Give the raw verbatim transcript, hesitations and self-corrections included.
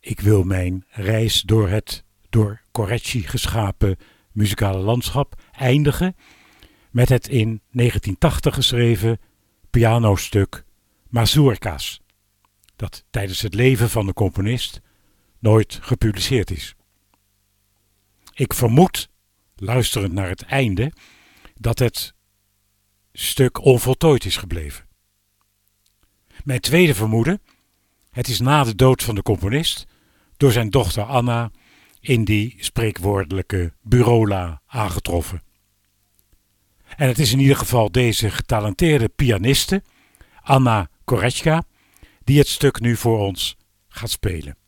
Ik wil mijn reis door het door Correcci geschapen muzikale landschap eindigen met het in negentien tachtig geschreven pianostuk Mazurka's, dat tijdens het leven van de componist nooit gepubliceerd is. Ik vermoed, luisterend naar het einde, dat het stuk onvoltooid is gebleven. Mijn tweede vermoeden: het is na de dood van de componist door zijn dochter Anna in die spreekwoordelijke bureaula aangetroffen. En het is in ieder geval deze getalenteerde pianiste, Anna Korecka, die het stuk nu voor ons gaat spelen.